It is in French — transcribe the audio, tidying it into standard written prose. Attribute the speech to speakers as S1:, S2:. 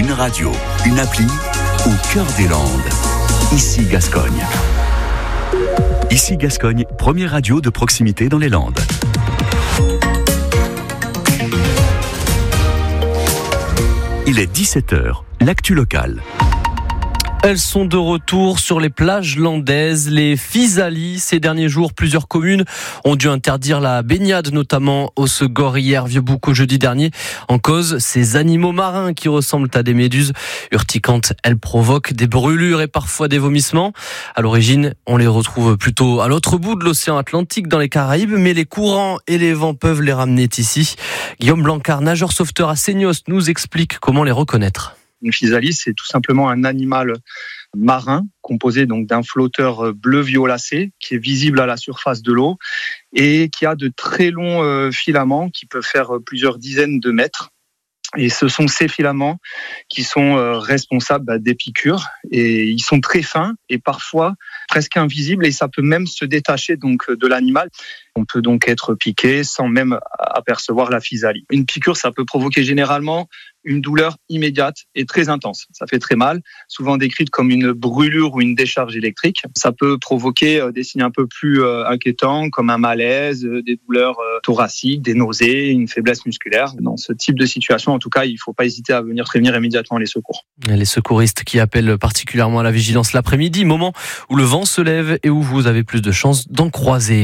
S1: Une radio, une appli au cœur des Landes. Ici Gascogne. Ici Gascogne, première radio de proximité dans les Landes. Il est 17h, l'actu locale.
S2: Elles sont de retour sur les plages landaises, les Physalis. Ces derniers jours, plusieurs communes ont dû interdire la baignade, notamment au Segor hier, Vieux-Boucau jeudi dernier. En cause, ces animaux marins qui ressemblent à des méduses urticantes. Elles provoquent des brûlures et parfois des vomissements. À l'origine, on les retrouve plutôt à l'autre bout de l'océan Atlantique, dans les Caraïbes, mais les courants et les vents peuvent les ramener ici. Guillaume Blancard, nageur sauveteur à Seignos, nous explique comment les reconnaître.
S3: Une physalie, c'est tout simplement un animal marin composé donc d'un flotteur bleu violacé qui est visible à la surface de l'eau et qui a de très longs filaments qui peuvent faire plusieurs dizaines de mètres. Et ce sont ces filaments qui sont responsables des piqûres, et ils sont très fins et parfois presque invisibles, et ça peut même se détacher donc de l'animal. On peut donc être piqué sans même apercevoir la physalie. Une piqûre, ça peut provoquer généralement une douleur immédiate et très intense. Ça fait très mal, souvent décrite comme une brûlure ou une décharge électrique. Ça peut provoquer des signes un peu plus inquiétants comme un malaise, des douleurs thoraciques, des nausées, une faiblesse musculaire. Dans ce type de situation, en tout cas, il ne faut pas hésiter à venir prévenir immédiatement les secours.
S2: Les secouristes qui appellent particulièrement à la vigilance l'après-midi, moment où le vent se lève et où vous avez plus de chances d'en croiser.